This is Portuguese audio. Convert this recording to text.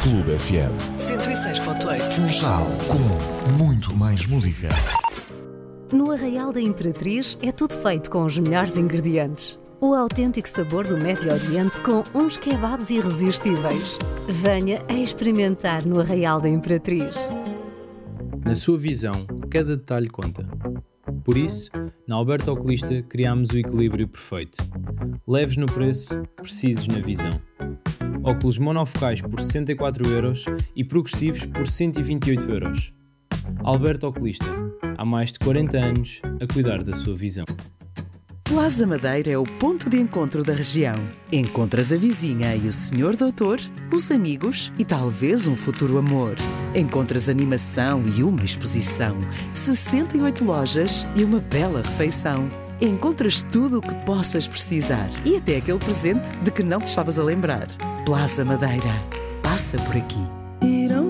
Clube FM 106.8. Funchal, com muito mais música. No Arraial da Imperatriz é tudo feito com os melhores ingredientes. O autêntico sabor do Médio Oriente com uns kebabs irresistíveis. Venha a experimentar no Arraial da Imperatriz. Na sua visão, cada detalhe conta. Por isso, na Alberto Oculista criámos o equilíbrio perfeito. Leves no preço, precisos na visão. Óculos monofocais por 64€ e progressivos por 128€. Alberto Oculista, há mais de 40 anos a cuidar da sua visão. Plaza Madeira é o ponto de encontro da região. Encontras a vizinha e o senhor doutor, os amigos e talvez um futuro amor. Encontras animação e uma exposição, 68 lojas e uma bela refeição. Encontras tudo o que possas precisar e até aquele presente de que não te estavas a lembrar. Plaza Madeira. Passa por aqui.